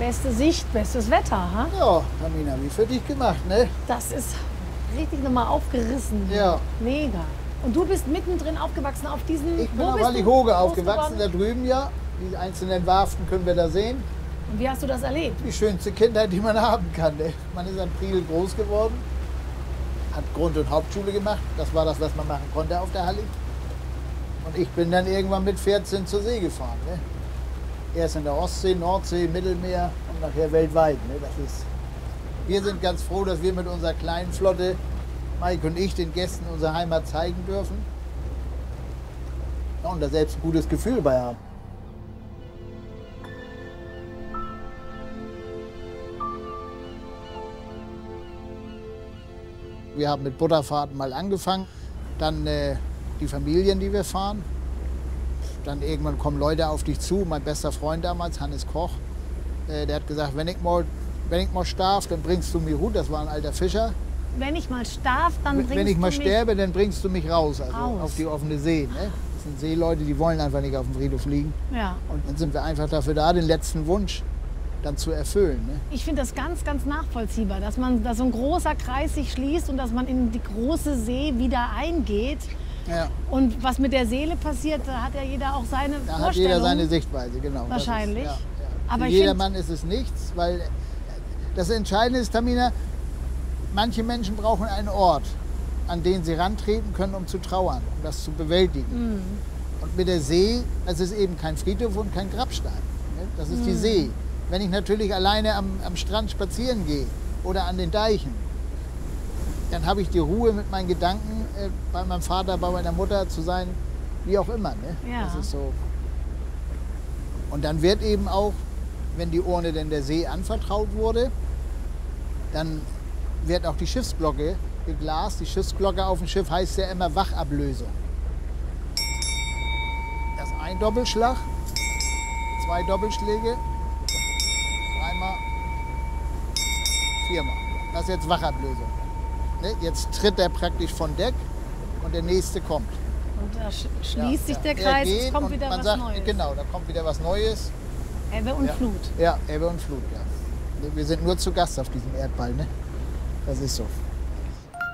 beste Sicht, bestes Wetter. Ha? Ja, Tamina, wie für dich gemacht, ne? Das ist richtig nochmal aufgerissen. Ja. Mega. Und du bist mittendrin aufgewachsen auf diesen... Ich bin Wo auf bist du Wallighoge groß aufgewachsen, da geworden? drüben ja. Die einzelnen Warften können wir da sehen. Und wie hast du das erlebt? Die schönste Kindheit, die man haben kann. Ne? Man ist an Priel groß geworden, hat Grund- und Hauptschule gemacht. Das war das, was man machen konnte auf der Hallig. Und ich bin dann irgendwann mit 14 zur See gefahren. Ne? Erst in der Ostsee, Nordsee, Mittelmeer und nachher weltweit. Ne? Wir sind ganz froh, dass wir mit unserer kleinen Flotte, Mike und ich, den Gästen unsere Heimat zeigen dürfen. Ja, und da selbst ein gutes Gefühl bei haben. Wir haben mit Butterfahrten mal angefangen, dann die Familien, die wir fahren. Dann irgendwann kommen Leute auf dich zu. Mein bester Freund damals, Hannes Koch, der hat gesagt, wenn ich mal starb, dann bringst du mich gut. Das war ein alter Fischer. Wenn ich mal starb, dann bringst du mich... Wenn ich mal sterbe, dann bringst du mich raus, also raus. auf die offene See. Ne? Das sind Seeleute, die wollen einfach nicht auf dem Friedhof liegen. Ja. Und dann sind wir einfach dafür da, den letzten Wunsch dann zu erfüllen. Ne? Ich finde das ganz, ganz nachvollziehbar, dass so ein großer Kreis sich schließt und dass man in die große See wieder eingeht. Ja. Und was mit der Seele passiert, da hat ja jeder auch seine Da Vorstellung. hat jeder seine Sichtweise, genau. Wahrscheinlich. Das ist, ja. Aber Für ich jedermann ist es nichts, weil das Entscheidende ist, Tamina, manche Menschen brauchen einen Ort, an den sie rantreten können, um zu trauern, um das zu bewältigen. Und mit der See, es ist eben kein Friedhof und kein Grabstein. Ne? Das ist die See. Wenn ich natürlich alleine am Strand spazieren gehe oder an den Deichen, dann habe ich die Ruhe mit meinen Gedanken, bei meinem Vater, bei meiner Mutter zu sein, wie auch immer. Ne? Ja. Das ist so. Und dann wird eben auch, wenn die Urne denn der See anvertraut wurde, dann wird auch die Schiffsglocke geglast. Die Schiffsglocke auf dem Schiff heißt ja immer Wachablösung. Das ist ein Doppelschlag, 2 Doppelschläge, 3-mal, 4-mal. Das ist jetzt Wachablösung. Ne? Jetzt tritt er praktisch von Deck und der nächste kommt. Und da schließt sich der Er Kreis, geht es kommt und wieder man was sagt, Neues. Genau, da kommt wieder was Neues. Ebbe und Ja. Flut. Ja, Ebbe und Flut, ja. Wir sind nur zu Gast auf diesem Erdball, ne? Das ist so.